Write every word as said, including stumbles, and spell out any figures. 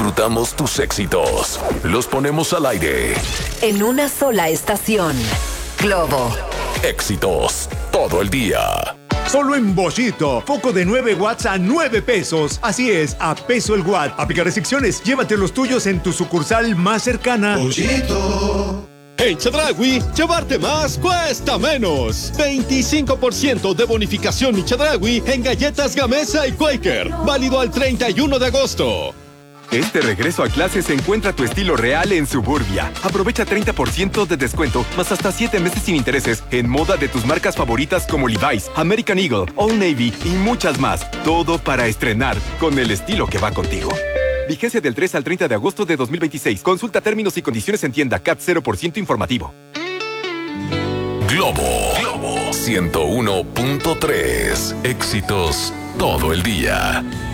disfrutamos tus éxitos. Los ponemos al aire. En una sola estación. Globo. Éxitos todo el día. Solo en Boschito, foco de nueve watts a nueve pesos. Así es, a peso el watt. Aplica restricciones. Llévate los tuyos en tu sucursal más cercana. Boschito. En Chedraui, llevarte más cuesta menos. veinticinco por ciento de bonificación y Chedraui en galletas Gamesa y Quaker. Válido al treinta y uno de agosto. Este regreso a clases encuentra tu estilo real en Suburbia. Aprovecha treinta por ciento de descuento, más hasta siete meses sin intereses en moda de tus marcas favoritas como Levi's, American Eagle, Old Navy y muchas más. Todo para estrenar con el estilo que va contigo. Vigencia del tres al treinta de agosto de dos mil veintiséis. Consulta términos y condiciones en tienda. C A T cero por ciento informativo. Globo. Globo ciento uno punto tres. Éxitos todo el día.